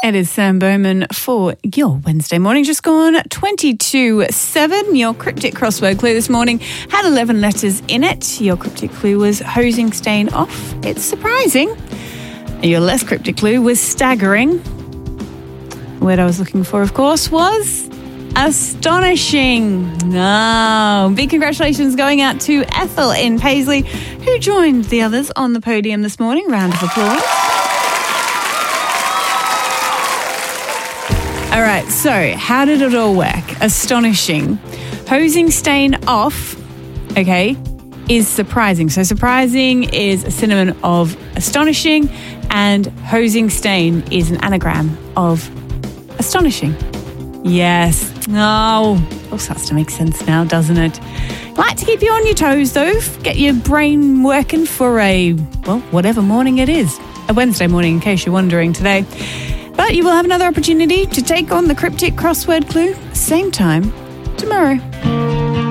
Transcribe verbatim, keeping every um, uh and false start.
It is Sam Bowman for your Wednesday morning. Just gone twenty-two seven. Your cryptic crossword clue this morning had eleven letters in it. Your cryptic clue was hosing stain off. It's surprising. Your less cryptic clue was staggering. The word I was looking for, of course, was astonishing. Oh, big congratulations going out to Ethel in Paisley, who joined the others on the podium this morning. Round of applause. All right, so how did it all work? Astonishing. Hosing stain off, okay, is surprising. So surprising is a synonym of astonishing, and hosing stain is an anagram of astonishing. Yes. Oh, all starts to make sense now, doesn't it? Like to keep you on your toes, though. Get your brain working for a, well, whatever morning it is. A Wednesday morning, in case you're wondering today. But you will have another opportunity to take on the cryptic crossword clue same time tomorrow.